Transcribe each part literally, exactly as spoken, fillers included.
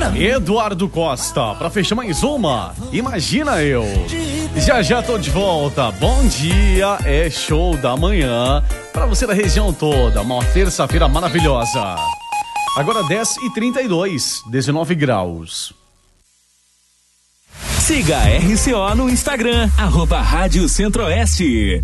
pra mim. Eduardo Costa, pra fechar mais uma. Imagina eu. Já já tô de volta. Bom dia, é show da manhã pra você da região toda. Uma terça-feira maravilhosa. Agora dez e trinta e dois, dezenove graus. Siga a R C O no Instagram, arroba Rádio Centro-Oeste.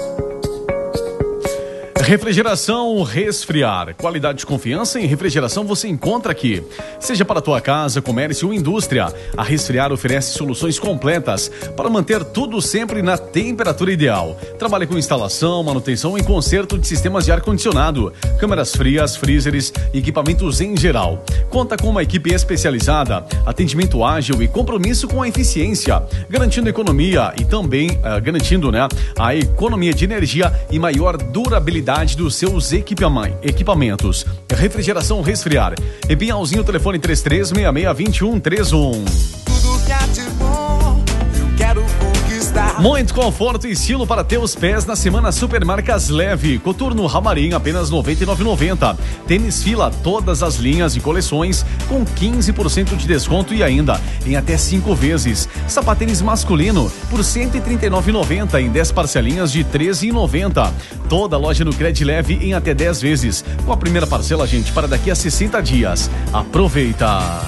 Refrigeração Resfriar. Qualidade de confiança em refrigeração você encontra aqui. Seja para a tua casa, comércio ou indústria, a Resfriar oferece soluções completas para manter tudo sempre na temperatura ideal. Trabalha com instalação, manutenção e conserto de sistemas de ar-condicionado, câmeras frias, freezers e equipamentos em geral. Conta com uma equipe especializada, atendimento ágil e compromisso com a eficiência, garantindo economia e também uh, garantindo, né, a economia de energia e maior durabilidade dos seus equipamentos. Refrigeração Resfriar. Em Pinhalzinho, telefone três três seis seis, dois um três um. Tudo que é de bom, eu quero conquistar. Muito conforto e estilo para teus pés na semana Supermarcas Leve. Coturno Ramarim, apenas noventa e nove reais e noventa centavos. Tênis Fila, todas as linhas e coleções com quinze por cento de desconto e ainda em até cinco vezes. Sapatênis masculino por cento e trinta e nove reais e noventa centavos em dez parcelinhas de treze reais e noventa centavos. Toda loja no Cred Leve em até dez vezes. Com a primeira parcela, gente, para daqui a sessenta dias. Aproveita!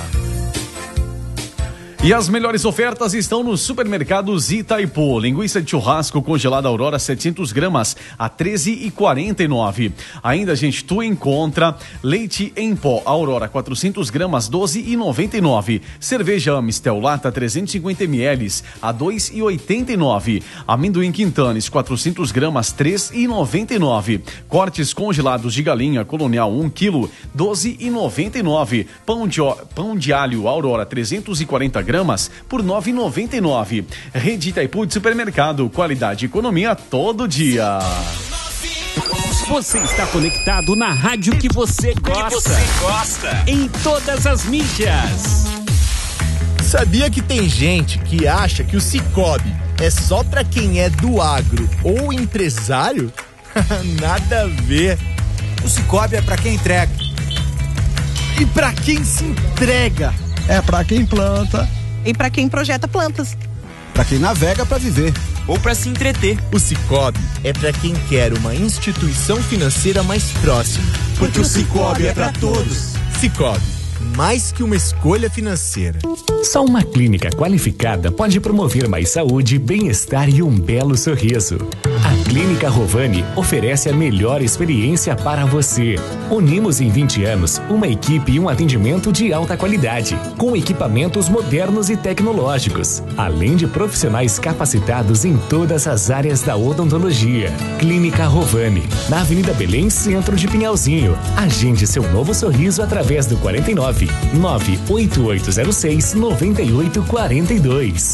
E as melhores ofertas estão nos supermercados Itaipu. Linguiça de churrasco congelada Aurora setecentos gramas a treze reais e quarenta e nove centavos. Ainda, gente, tu encontra leite em pó Aurora quatrocentos gramas doze reais e noventa e nove centavos. Cerveja Amistel Lata trezentos e cinquenta mililitros a dois reais e oitenta e nove centavos. Amendoim Quintanes quatrocentos gramas três reais e noventa e nove centavos. Cortes congelados de galinha Colonial um quilo doze reais e noventa e nove centavos. Pão de, pão de alho Aurora trezentos e quarenta gramas por nove reais e noventa e nove centavos. Rede Itaipu de Supermercado, qualidade e economia todo dia. Você está conectado na rádio que você gosta. Que você gosta. Em todas as mídias. Sabia que tem gente que acha que o Sicoob é só pra quem é do agro ou empresário? Nada a ver. O Sicoob é pra quem entrega. E pra quem se entrega? É pra quem planta. E para quem projeta plantas. Para quem navega para viver. Ou para se entreter. O Sicoob é para quem quer uma instituição financeira mais próxima. Porque o Sicoob é para todos. Sicoob, mais que uma escolha financeira. Só uma clínica qualificada pode promover mais saúde, bem-estar e um belo sorriso. A Clínica Rovani oferece a melhor experiência para você. Unimos em vinte anos uma equipe e um atendimento de alta qualidade, com equipamentos modernos e tecnológicos, além de profissionais capacitados em todas as áreas da odontologia. Clínica Rovani, na Avenida Belém, centro de Pinhalzinho. Agende seu novo sorriso através do quarenta e nove, nove oito oito zero seis, nove oito quatro dois.